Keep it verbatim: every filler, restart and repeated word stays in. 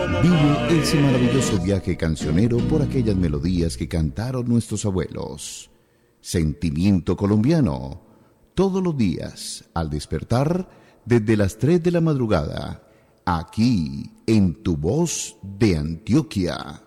Vive ese maravilloso viaje cancionero por aquellas melodías que cantaron nuestros abuelos. Sentimiento colombiano. Todos los días, al despertar, desde las tres de la madrugada, aquí en Tu Voz de Antioquia.